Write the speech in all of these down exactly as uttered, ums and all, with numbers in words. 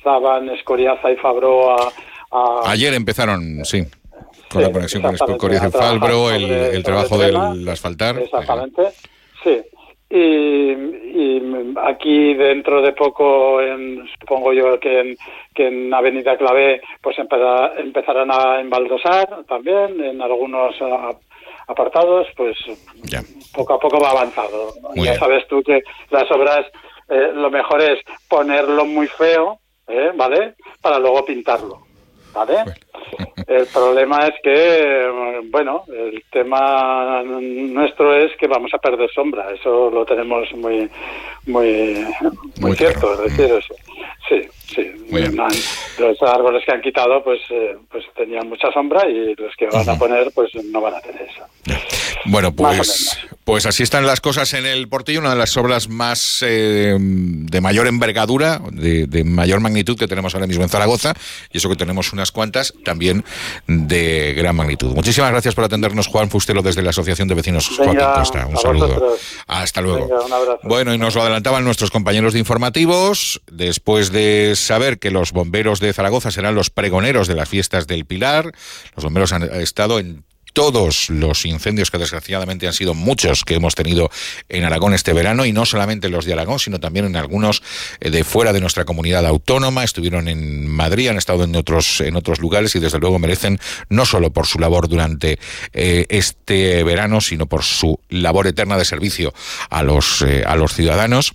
daban Escoriaza y Fabro a, a... Ayer empezaron, sí, con sí, la conexión con Escoriaza y Fabro, el, sobre, el trabajo del asfaltar. Exactamente, sí. Y, y aquí dentro de poco, en, supongo yo que en, que en Avenida Clavé, pues empezar, empezarán a embaldosar también en algunos a, apartados, pues ya. poco a poco va avanzado. Muy ya bien. Sabes tú que las obras, eh, lo mejor es ponerlo muy feo, ¿eh? ¿Vale? Para luego pintarlo, ¿vale? Bueno. El problema es que, bueno, el tema nuestro es que vamos a perder sombra, eso lo tenemos muy muy muy, muy cierto, claro. Es decir, eso. Sí, sí. Los árboles que han quitado, pues eh, pues tenían mucha sombra y los que van uh-huh. a poner, pues no van a tener eso. Bueno, pues pues así están las cosas en el Portillo, una de las obras más eh, de mayor envergadura, de, de mayor magnitud que tenemos ahora mismo en Zaragoza, y eso que tenemos unas cuantas, también de gran magnitud. Muchísimas gracias por atendernos, Juan Fustelo, desde la Asociación de Vecinos Joaquín Costa. Un saludo. Vosotros. Hasta luego. Venga, un abrazo. Bueno, y nos lo adelantaban nuestros compañeros de informativos, después de saber que los bomberos de Zaragoza serán los pregoneros de las fiestas del Pilar. Los bomberos han estado en todos los incendios que desgraciadamente han sido muchos que hemos tenido en Aragón este verano, y no solamente los de Aragón, sino también en algunos de fuera de nuestra comunidad autónoma. Estuvieron en Madrid, han estado en otros en otros lugares, y desde luego merecen, no solo por su labor durante eh, este verano, sino por su labor eterna de servicio a los eh, a los ciudadanos,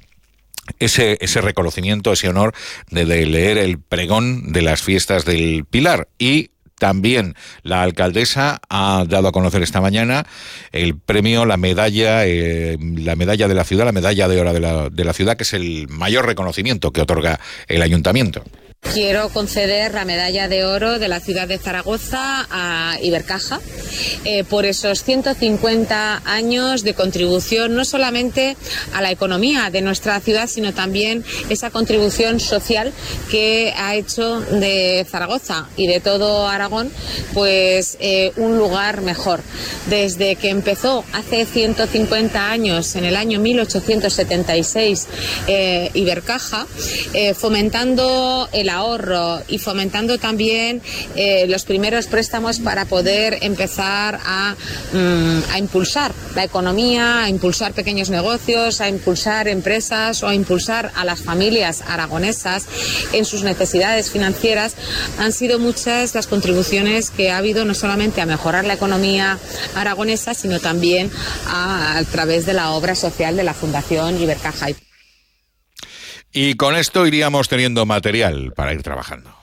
ese ese reconocimiento, ese honor de, de leer el pregón de las fiestas del Pilar. Y también la alcaldesa ha dado a conocer esta mañana el premio, la medalla, eh, la medalla de la ciudad, la medalla de oro de la, de la ciudad, que es el mayor reconocimiento que otorga el ayuntamiento. Quiero conceder la medalla de oro de la ciudad de Zaragoza a Ibercaja eh, por esos ciento cincuenta años de contribución, no solamente a la economía de nuestra ciudad, sino también esa contribución social que ha hecho de Zaragoza y de todo Aragón pues eh, un lugar mejor. Desde que empezó hace ciento cincuenta años, en el año mil ochocientos setenta y seis, eh, Ibercaja, eh, fomentando el ahorro y fomentando también eh, los primeros préstamos para poder empezar a, um, a impulsar la economía, a impulsar pequeños negocios, a impulsar empresas o a impulsar a las familias aragonesas en sus necesidades financieras. Han sido muchas las contribuciones que ha habido, no solamente a mejorar la economía aragonesa, sino también a, a través de la obra social de la Fundación Ibercaja. Y con esto iríamos teniendo material para ir trabajando.